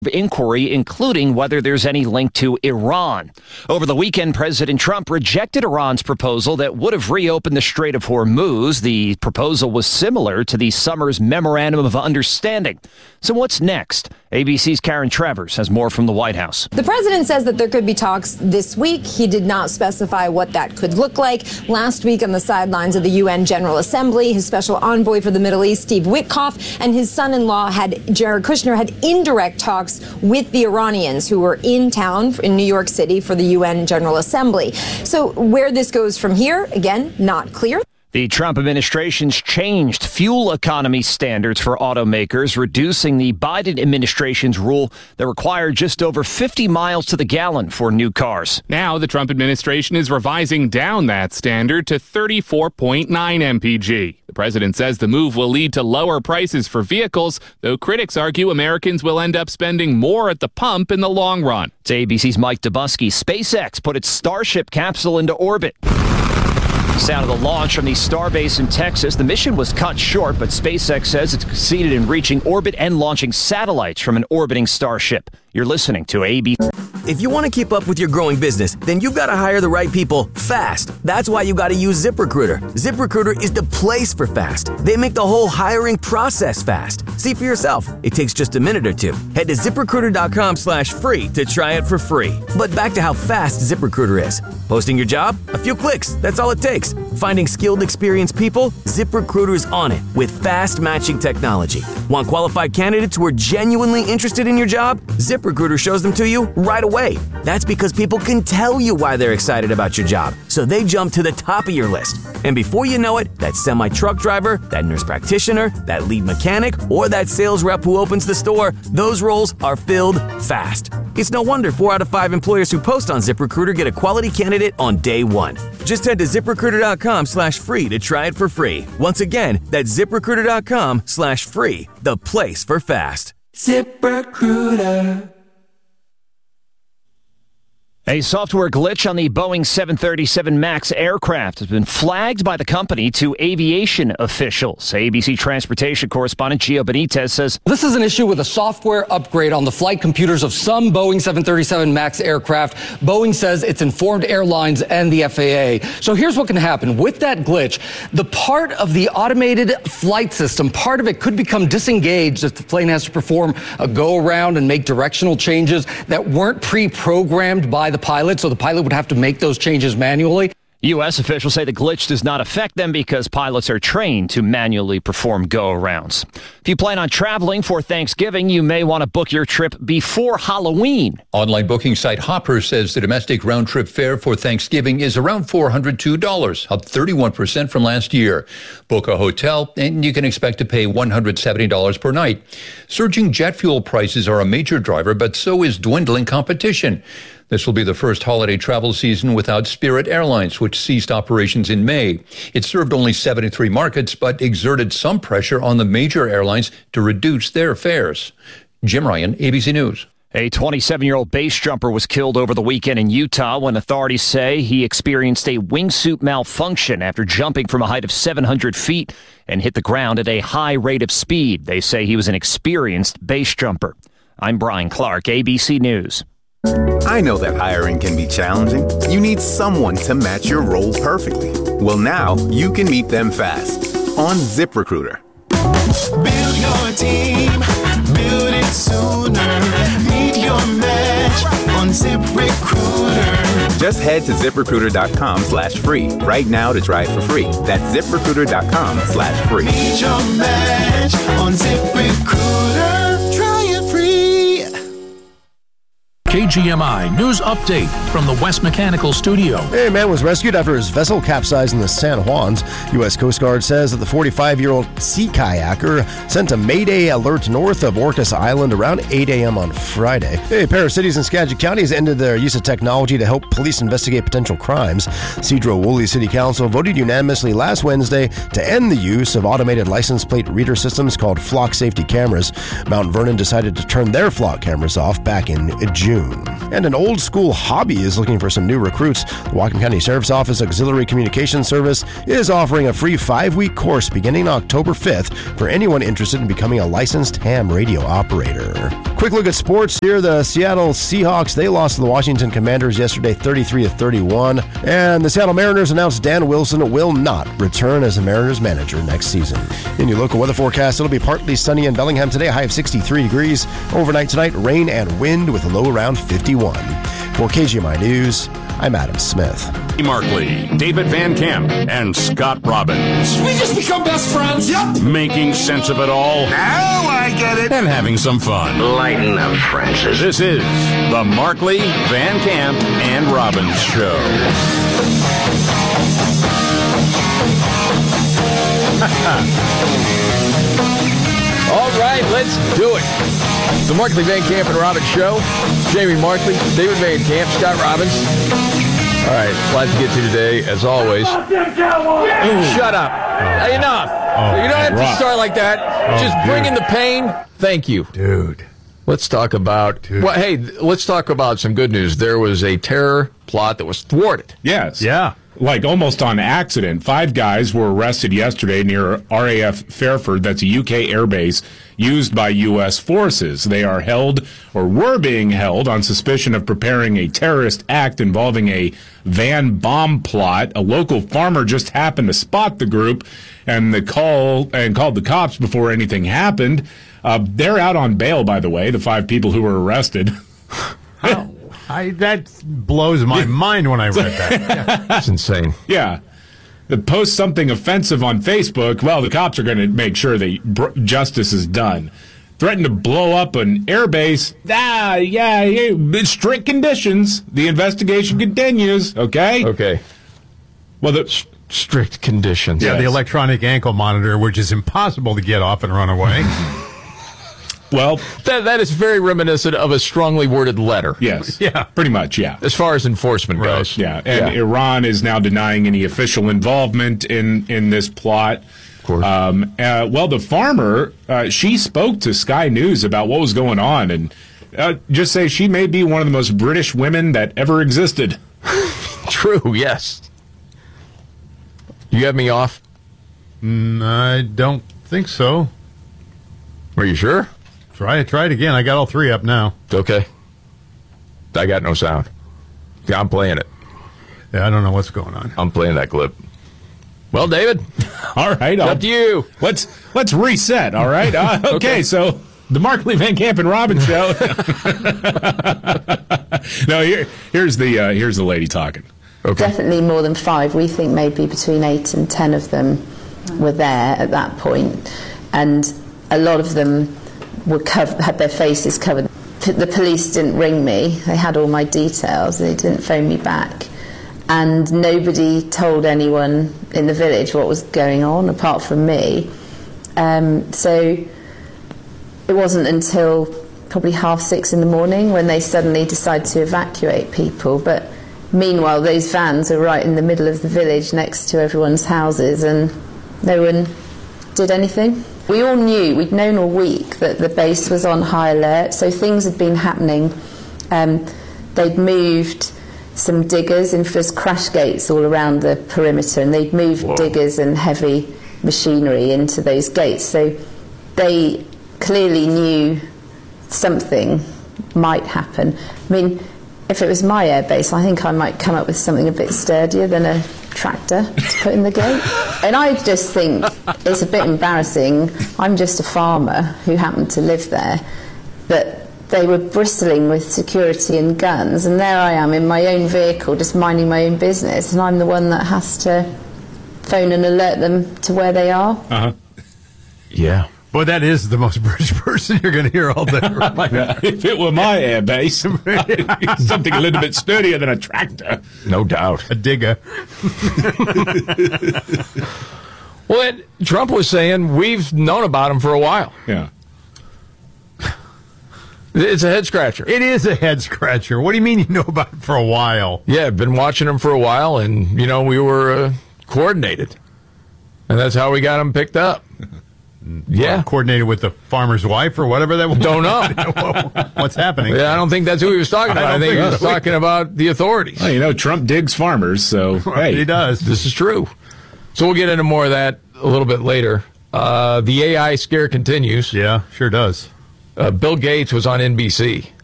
inquiry, including whether there's any link to Iran. Over the weekend, President Trump rejected Iran's proposal that would have reopened the Strait of Hormuz. The proposal was similar to the summer's Memorandum of Understanding. So what's next? ABC's Karen Travers has more from the White House. The president says that there could be talks this week. He did not specify what that could look like. Last week on the sidelines of the UN General Assembly, his special envoy for the Middle East, Steve Witkoff, and his son-in-law, Jared Kushner, had indirect talks with the Iranians who were in town in New York City for the UN General Assembly. So where this goes from here, again, not clear. The Trump administration's changed fuel economy standards for automakers, reducing the Biden administration's rule that required just over 50 miles to the gallon for new cars. Now the Trump administration is revising down that standard to 34.9 mpg. The president says the move will lead to lower prices for vehicles, though critics argue Americans will end up spending more at the pump in the long run. To ABC's Mike Dubusky, SpaceX put its Starship capsule into orbit. Sound of the launch from the Starbase in Texas. The mission was cut short, but SpaceX says it's succeeded in reaching orbit and launching satellites from an orbiting Starship. You're listening to ABC. If you want to keep up with your growing business, then you've got to hire the right people fast. That's why you got to use ZipRecruiter. ZipRecruiter is the place for fast. They make the whole hiring process fast. See for yourself. It takes just a minute or two. Head to ZipRecruiter.com/free to try it for free. But back to how fast ZipRecruiter is. Posting your job? A few clicks. That's all it takes. Finding skilled, experienced people? ZipRecruiter's on it with fast matching technology. Want qualified candidates who are genuinely interested in your job? ZipRecruiter shows them to you right away. That's because people can tell you why they're excited about your job, so they jump to the top of your list. And before you know it, that semi-truck driver, that nurse practitioner, that lead mechanic, or that sales rep who opens the store, those roles are filled fast. It's no wonder 4 out of 5 employers who post on ZipRecruiter get a quality candidate on day one. Just head to ZipRecruiter.com/free to try it for free. Once again, that's ZipRecruiter.com/free, the place for fast. ZipRecruiter. A software glitch on the Boeing 737 MAX aircraft has been flagged by the company to aviation officials. ABC transportation correspondent Gio Benitez says this is an issue with a software upgrade on the flight computers of some Boeing 737 MAX aircraft. Boeing says it's informed airlines and the FAA. So here's what can happen. With that glitch, the part of the automated flight system, part of it could become disengaged if the plane has to perform a go-around and make directional changes that weren't pre-programmed by the pilot, so the pilot would have to make those changes manually. U.S. officials say the glitch does not affect them because pilots are trained to manually perform go-arounds. If you plan on traveling for Thanksgiving, you may want to book your trip before Halloween. Online booking site Hopper says the domestic round-trip fare for Thanksgiving is around $402, up 31% from last year. Book a hotel, and you can expect to pay $170 per night. Surging jet fuel prices are a major driver, but so is dwindling competition. This will be the first holiday travel season without Spirit Airlines, which ceased operations in May. It served only 73 markets, but exerted some pressure on the major airlines to reduce their fares. Jim Ryan, ABC News. A 27-year-old base jumper was killed over the weekend in Utah when authorities say he experienced a wingsuit malfunction after jumping from a height of 700 feet and hit the ground at a high rate of speed. They say he was an experienced base jumper. I'm Brian Clark, ABC News. I know that hiring can be challenging. You need someone to match your role perfectly. Well, now you can meet them fast on ZipRecruiter. Build your team, build it sooner. Meet your match on ZipRecruiter. Just head to ZipRecruiter.com/free right now to try it for free. That's ZipRecruiter.com/free. Meet your match on ZipRecruiter. Try it free. KGMI News Update from the West Mechanical Studio. A man was rescued after his vessel capsized in the San Juans. U.S. Coast Guard says that the 45-year-old sea kayaker sent a Mayday alert north of Orcas Island around 8 a.m. on Friday. A pair of cities in Skagit County has ended their use of technology to help police investigate potential crimes. Sedro-Woolley City Council voted unanimously last Wednesday to end the use of automated license plate reader systems called flock safety cameras. Mount Vernon decided to turn their flock cameras off back in June. And an old school hobby is looking for some new recruits. The Whatcom County Sheriff's Office Auxiliary Communications Service is offering a free 5-week course beginning October 5th for anyone interested in becoming a licensed ham radio operator. Quick look at sports here. The Seattle Seahawks, they lost to the Washington Commanders yesterday 33-31. And the Seattle Mariners announced Dan Wilson will not return as the Mariners manager next season. In your local weather forecast, it'll be partly sunny in Bellingham today, a high of 63 degrees. Overnight tonight, rain and wind with a low around 51. For KGMI News, I'm Adam Smith. Markley, David Van Camp, and Scott Robbins. We just become best friends. Yep. Making sense of it all. Now I get it. And having some fun. Lighten up, Francis. This is the Markley, Van Camp, and Robbins Show. All right, let's do it. The Markley, Van Camp, and Robbins Show. Jamie Markley, David Van Camp, Scott Robbins. All right, lots to get to today, as always. Shut up. Enough. You don't have to start like that. Just bring in the pain. Thank you. Dude. Let's talk about... Well, hey, let's talk about some good news. There was a terror plot that was thwarted. Yes. Yeah. Like almost on accident. 5 guys were arrested yesterday near RAF Fairford. That's a UK airbase used by U.S. forces. They are held, or were being held, on suspicion of preparing a terrorist act involving a van bomb plot. A local farmer just happened to spot the group and called the cops before anything happened. They're out on bail, by the way, the 5 people who were arrested. That blows my mind when I read that. That's insane. Yeah. Post something offensive on Facebook, well, the cops are going to make sure that justice is done. Threaten to blow up an airbase. Strict conditions. The investigation continues, okay? Okay. Well, the strict conditions. Yeah, the electronic ankle monitor, which is impossible to get off and run away. Well, that is very reminiscent of a strongly worded letter. Yes. Yeah. Pretty much, yeah. As far as enforcement goes. Yeah. And Iran is now denying any official involvement in this plot. Of course. Well, the farmer, she spoke to Sky News about what was going on, and just say she may be one of the most British women that ever existed. True, yes. You have me off? I don't think so. Are you sure? Try it again. I got all 3 up now. Okay. I got no sound. Yeah, I'm playing it. Yeah, I don't know what's going on. I'm playing that clip. Well, David. All right. Up to you. Let's reset, all right? Okay, so the Markley, Van Camp, and Robbins Show. No, here's the lady talking. Okay. Definitely more than 5. We think maybe between 8 and 10 of them were there at that point. And a lot of them had their faces covered. The police didn't ring me. They had all my details. They didn't phone me back. And nobody told anyone in the village what was going on apart from me. So it wasn't until probably 6:30 in the morning when they suddenly decided to evacuate people. But meanwhile, those vans are right in the middle of the village next to everyone's houses, and no one did anything. We all knew, we'd known all week that the base was on high alert, so things had been happening. They'd moved some diggers, and there's crash gates all around the perimeter, and they'd moved diggers and heavy machinery into those gates. So they clearly knew something might happen. I mean, if it was my airbase, I think I might come up with something a bit sturdier than a tractor to put in the gate. And I just think it's a bit embarrassing. I'm just a farmer who happened to live there, but they were bristling with security and guns, and there I am in my own vehicle just minding my own business, and I'm the one that has to phone and alert them to where they are. Uh-huh. Yeah. Boy, that is the most British person you're going to hear all day. Right? If it were my airbase, something a little bit sturdier than a tractor. No doubt. A digger. Well, Trump was saying we've known about him for a while. Yeah. It's a head-scratcher. It is a head-scratcher. What do you mean you know about him for a while? Yeah, I've been watching him for a while, and, we were coordinated. And that's how we got him picked up. Yeah. Coordinated with the farmer's wife or whatever that was. Don't know. What's happening? Yeah, I don't think that's who he was talking about. I think he was talking about the authorities. Well, Trump digs farmers, so hey. He does. This is true. So we'll get into more of that a little bit later. The AI scare continues. Yeah, sure does. Bill Gates was on NBC.